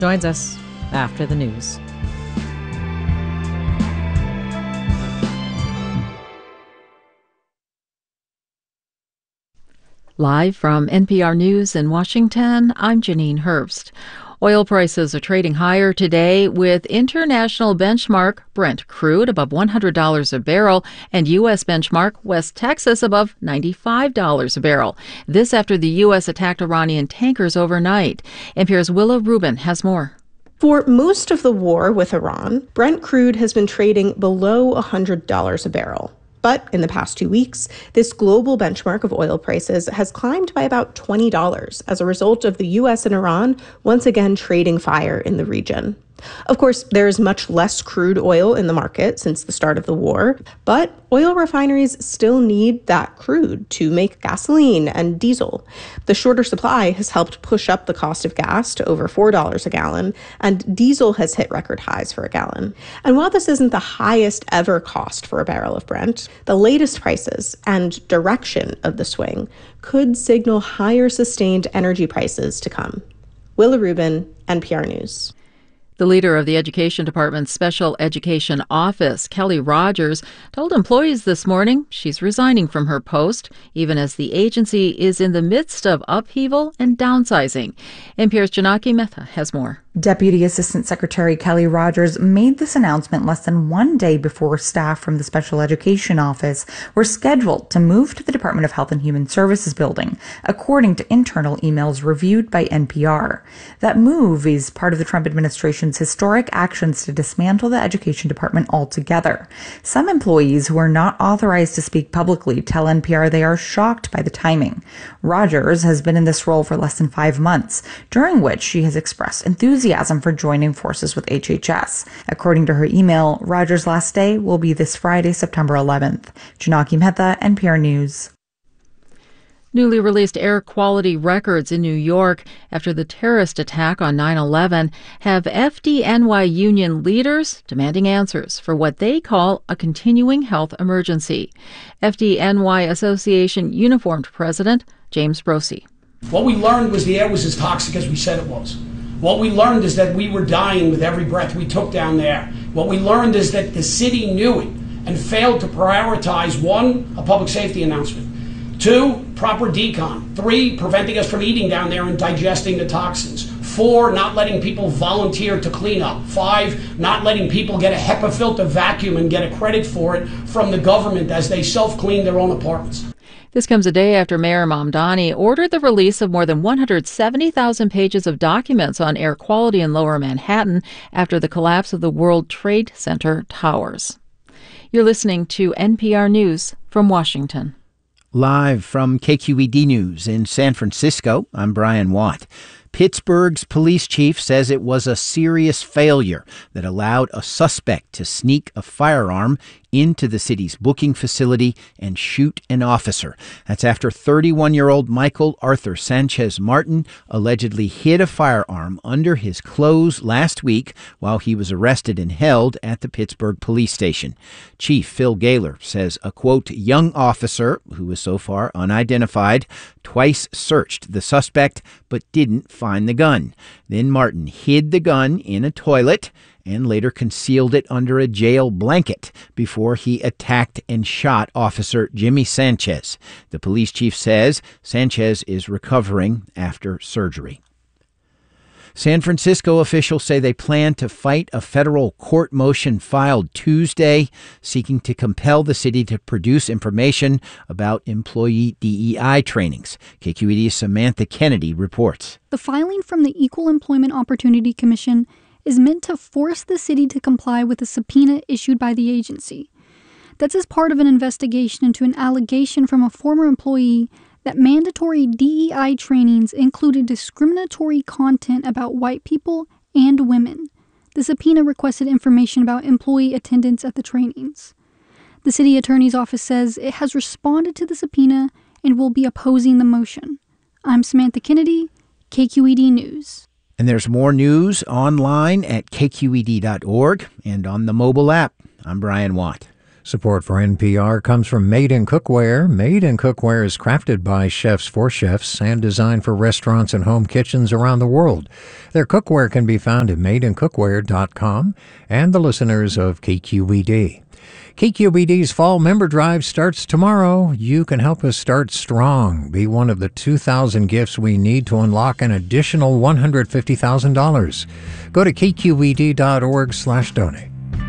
Joins us after the news. Live from NPR News in Washington, I'm Janine Herbst. Oil prices are trading higher today with international benchmark Brent crude above $100 a barrel and U.S. benchmark West Texas above $95 a barrel. This after the U.S. attacked Iranian tankers overnight. NPR's Willa Rubin has more. For most of the war with Iran, Brent crude has been trading below $100 a barrel. But in the past 2 weeks, this global benchmark of oil prices has climbed by about $20 as a result of the U.S. and Iran once again trading fire in the region. Of course, there is much less crude oil in the market since the start of the war, but oil refineries still need that crude to make gasoline and diesel. The shorter supply has helped push up the cost of gas to over $4 a gallon, and diesel has hit record highs for a gallon. And while this isn't the highest ever cost for a barrel of Brent, the latest prices and direction of the swing could signal higher sustained energy prices to come. Willa Rubin, NPR News. The leader of the Education Department's Special Education Office, Kelly Rogers, told employees this morning she's resigning from her post, even as the agency is in the midst of upheaval and downsizing. NPR's Janaki Mehta has more. Deputy Assistant Secretary Kelly Rogers made this announcement less than 1 day before staff from the Special Education Office were scheduled to move to the Department of Health and Human Services building, according to internal emails reviewed by NPR. That move is part of the Trump administration's historic actions to dismantle the Education Department altogether. Some employees who are not authorized to speak publicly tell NPR they are shocked by the timing. Rogers has been in this role for less than 5 months, during which she has expressed enthusiasm for joining forces with HHS. According to her email, Rogers' last day will be this Friday, September 11th. Janaki Mehta, NPR News. Newly released air quality records in New York after the terrorist attack on 9/11 have FDNY union leaders demanding answers for what they call a continuing health emergency. FDNY Association Uniformed President James Brosey. What we learned was the air was as toxic as we said it was. What we learned is that we were dying with every breath we took down there. What we learned is that the city knew it and failed to prioritize, 1, a public safety announcement, 2, proper decon, 3, preventing us from eating down there and digesting the toxins, 4, not letting people volunteer to clean up, 5, not letting people get a HEPA filter vacuum and get a credit for it from the government as they self-clean their own apartments. This comes a day after Mayor Mamdani ordered the release of more than 170,000 pages of documents on air quality in Lower Manhattan after the collapse of the World Trade Center towers. You're listening to NPR News from Washington. Live from KQED News in San Francisco, I'm Brian Watt. Pittsburgh's police chief says it was a serious failure that allowed a suspect to sneak a firearm into the city's booking facility and shoot an officer. That's after 31-year-old Michael Arthur Sanchez Martin allegedly hid a firearm under his clothes last week while he was arrested and held at the Pittsburgh police station. Chief Phil Gaylor says a, quote, young officer, who is so far unidentified, twice searched the suspect but didn't find the gun. Then Martin hid the gun in a toilet and later concealed it under a jail blanket before he attacked and shot Officer Jimmy Sanchez. The police chief says Sanchez is recovering after surgery. San Francisco officials say they plan to fight a federal court motion filed Tuesday seeking to compel the city to produce information about employee DEI trainings. KQED's Samantha Kennedy reports. The filing from the Equal Employment Opportunity Commission is meant to force the city to comply with a subpoena issued by the agency. That's as part of an investigation into an allegation from a former employee that mandatory DEI trainings included discriminatory content about white people and women. The subpoena requested information about employee attendance at the trainings. The city attorney's office says it has responded to the subpoena and will be opposing the motion. I'm Samantha Kennedy, KQED News. And there's more news online at kqed.org and on the mobile app. I'm Brian Watt. Support for NPR comes from Made in Cookware. Made in Cookware is crafted by chefs for chefs and designed for restaurants and home kitchens around the world. Their cookware can be found at madeincookware.com and the listeners of KQED. KQED's Fall Member Drive starts tomorrow. You can help us start strong. Be one of the 2,000 gifts we need to unlock an additional $150,000. Go to kqed.org/donate.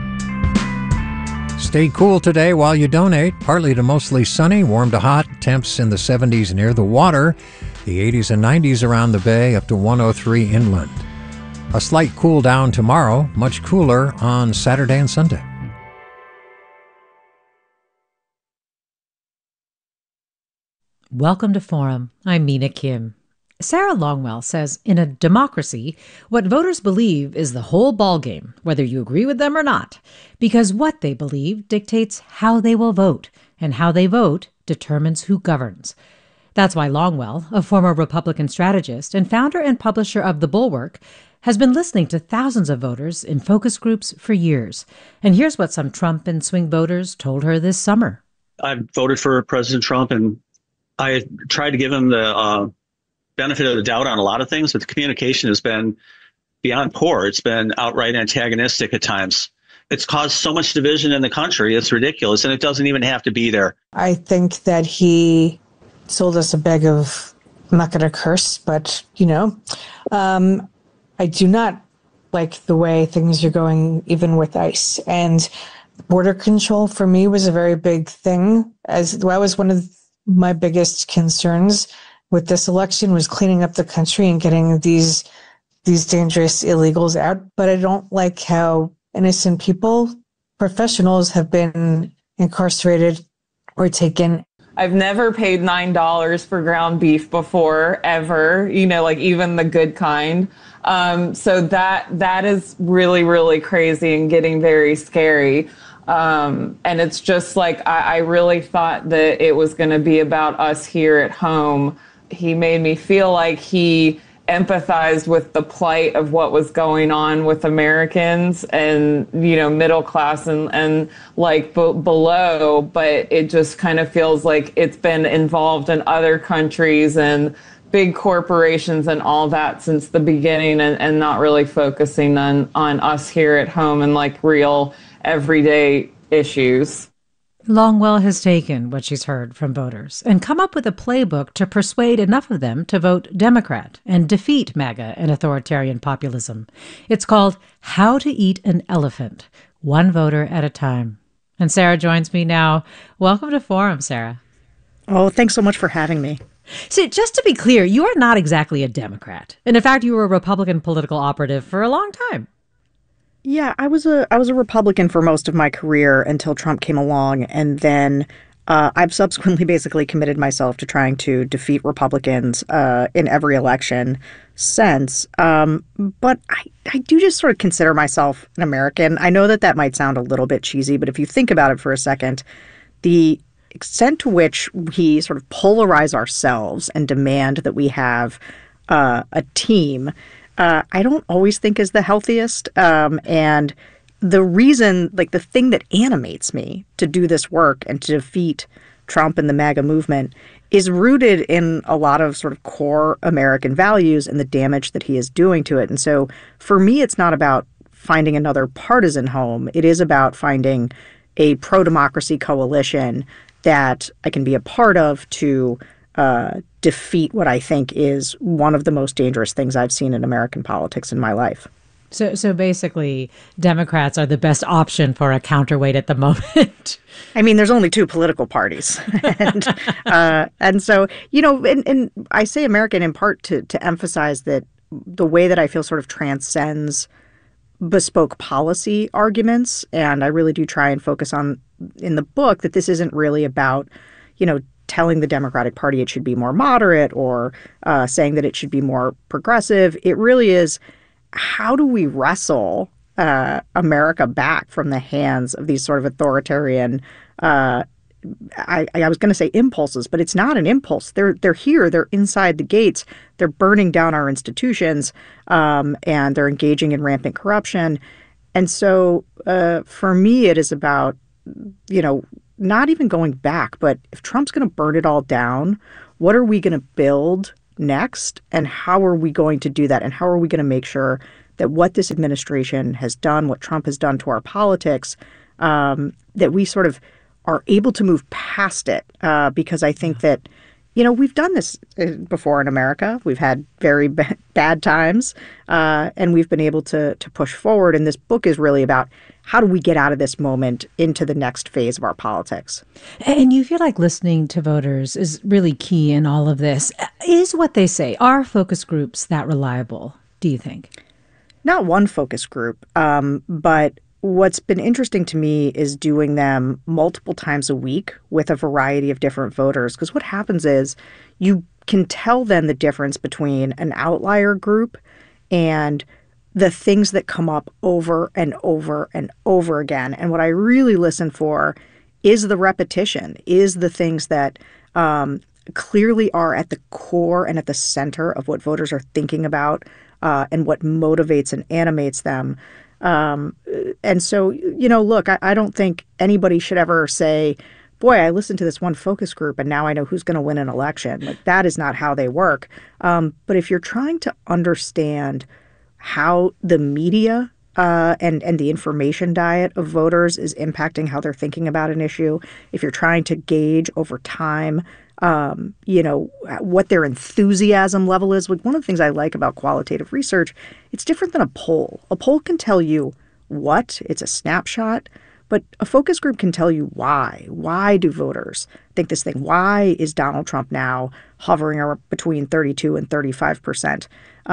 Stay cool today while you donate. Partly to mostly sunny, warm to hot, temps in the 70s near the water, the 80s and 90s around the bay, up to 103 inland. A slight cool down tomorrow, much cooler on Saturday and Sunday. Welcome to Forum. I'm Mina Kim. Sarah Longwell says, in a democracy, what voters believe is the whole ballgame, whether you agree with them or not, because what they believe dictates how they will vote, and how they vote determines who governs. That's why Longwell, a former Republican strategist and founder and publisher of The Bulwark, has been listening to thousands of voters in focus groups for years. And here's what some Trump and swing voters told her this summer. I voted for President Trump, and I tried to give him the benefit of the doubt on a lot of things, but the communication has been beyond poor. It's been outright antagonistic at times. It's caused so much division in the country. It's ridiculous, and it doesn't even have to be there. I think that he sold us a bag of, I'm not going to curse, but, I do not like the way things are going, even with ICE. And border control for me was a very big thing. That was one of my biggest concerns with this election, was cleaning up the country and getting these dangerous illegals out. But I don't like how innocent people, professionals, have been incarcerated or taken. I've never paid $9 for ground beef before, ever, even the good kind. So that is really, really crazy and getting very scary. And it's just like, I really thought that it was going to be about us here at home. He made me feel like he empathized with the plight of what was going on with Americans and, middle class and below. But it just kind of feels like it's been involved in other countries and big corporations and all that since the beginning, and not really focusing on us here at home and real everyday issues. Longwell has taken what she's heard from voters and come up with a playbook to persuade enough of them to vote Democrat and defeat MAGA and authoritarian populism. It's called How to Eat an Elephant, one voter at a time. And Sarah joins me now. Welcome to Forum, Sarah. Oh, thanks so much for having me. So just to be clear, you are not exactly a Democrat. And in fact, you were a Republican political operative for a long time. Yeah, I was a Republican for most of my career until Trump came along, and then I've subsequently basically committed myself to trying to defeat Republicans in every election since. But I do just sort of consider myself an American. I know that might sound a little bit cheesy, but if you think about it for a second, the extent to which we sort of polarize ourselves and demand that we have a team, I don't always think is the healthiest. And the reason, the thing that animates me to do this work and to defeat Trump and the MAGA movement is rooted in a lot of sort of core American values and the damage that he is doing to it. And so for me, it's not about finding another partisan home. It is about finding a pro-democracy coalition that I can be a part of to defeat what I think is one of the most dangerous things I've seen in American politics in my life. So basically, Democrats are the best option for a counterweight at the moment. I mean, there's only two political parties. and so, and I say American in part to emphasize that the way that I feel sort of transcends bespoke policy arguments. And I really do try and focus on in the book that this isn't really about, telling the Democratic Party it should be more moderate or saying that it should be more progressive. It really is, how do we wrestle America back from the hands of these sort of authoritarian, I was going to say impulses, but it's not an impulse. They're here. They're inside the gates. They're burning down our institutions, and they're engaging in rampant corruption. And so for me, it is about not even going back, but if Trump's going to burn it all down, what are we going to build next? And how are we going to do that? And how are we going to make sure that what this administration has done, what Trump has done to our politics, that we sort of are able to move past it? Because I think that, we've done this before in America. We've had very bad times, and we've been able to push forward. And this book is really about how do we get out of this moment into the next phase of our politics. And you feel like listening to voters is really key in all of this. Is what they say, are focus groups that reliable, do you think? Not one focus group, but what's been interesting to me is doing them multiple times a week with a variety of different voters. Because what happens is you can tell then the difference between an outlier group and the things that come up over and over and over again. And what I really listen for is the repetition, is the things that clearly are at the core and at the center of what voters are thinking about and what motivates and animates them. And so, look, I don't think anybody should ever say, boy, I listened to this one focus group and now I know who's going to win an election. Like, that is not how they work. But if you're trying to understand how the media and the information diet of voters is impacting how they're thinking about an issue, if you're trying to gauge over time, what their enthusiasm level is. Like, one of the things I like about qualitative research, it's different than a poll. A poll can tell you what, it's a snapshot, but a focus group can tell you why. Why do voters think this thing? Why is Donald Trump now hovering between 32 and 35%?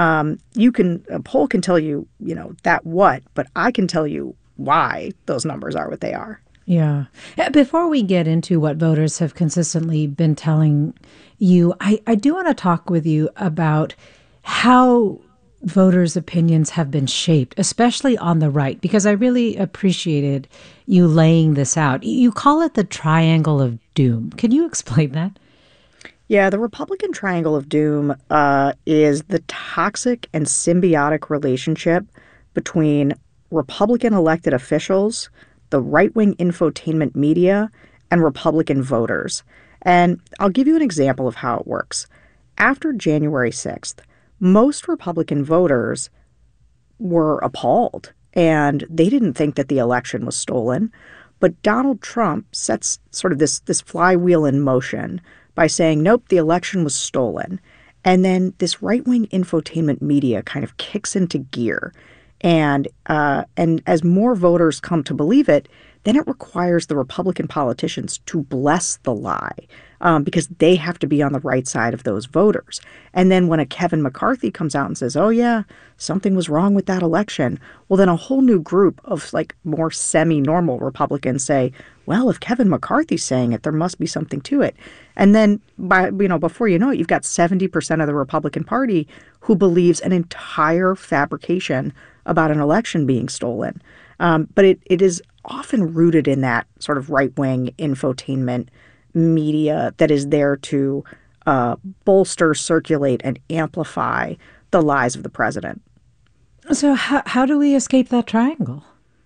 A poll can tell you, that what, but I can tell you why those numbers are what they are. Yeah. Before we get into what voters have consistently been telling you, I do want to talk with you about how voters' opinions have been shaped, especially on the right, because I really appreciated you laying this out. You call it the triangle of doom. Can you explain that? Yeah, the Republican triangle of doom is the toxic and symbiotic relationship between Republican elected officials, the right-wing infotainment media, and Republican voters. And I'll give you an example of how it works. After January 6th, most Republican voters were appalled, and they didn't think that the election was stolen. But Donald Trump sets sort of this flywheel in motion by saying, nope, the election was stolen. And then this right-wing infotainment media kind of kicks into gear. And as more voters come to believe it, then it requires the Republican politicians to bless the lie because they have to be on the right side of those voters. And then when a Kevin McCarthy comes out and says, oh, yeah, something was wrong with that election, well, then a whole new group of like more semi-normal Republicans say, well, if Kevin McCarthy's saying it, there must be something to it. And then before you know it, you've got 70% of the Republican Party who believes an entire fabrication about an election being stolen. But it is often rooted in that sort of right-wing infotainment media that is there to bolster, circulate, and amplify the lies of the president. So how do we escape that triangle?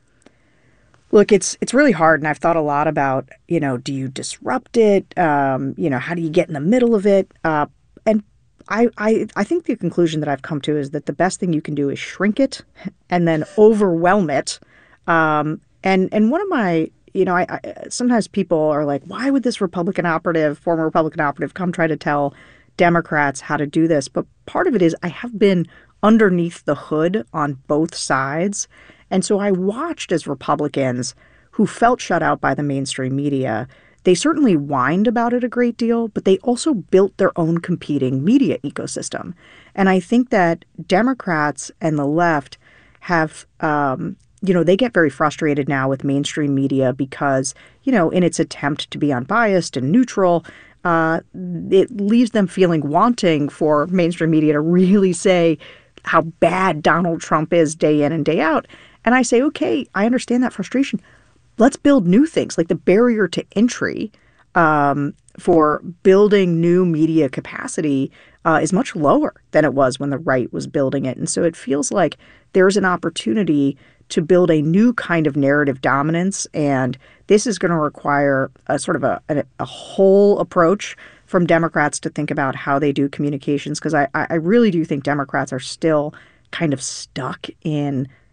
Look, it's really hard, and I've thought a lot about, do you disrupt it? How do you get in the middle of it? And I think the conclusion that I've come to is that the best thing you can do is shrink it and then overwhelm it. And one of my, I sometimes people are like, why would this former Republican operative come try to tell Democrats how to do this? But part of it is I have been underneath the hood on both sides. And so I watched as Republicans who felt shut out by the mainstream media, they certainly whined about it a great deal, but they also built their own competing media ecosystem. And I think that Democrats and the left have, they get very frustrated now with mainstream media because, in its attempt to be unbiased and neutral, it leaves them feeling wanting for mainstream media to really say how bad Donald Trump is day in and day out. And I say, okay, I understand that frustration. Let's build new things. Like the barrier to entry for building new media capacity is much lower than it was when the right was building it. And so it feels like there's an opportunity to build a new kind of narrative dominance. And this is going to require a sort of a whole approach from Democrats to think about how they do communications, because I really do think Democrats are still kind of stuck in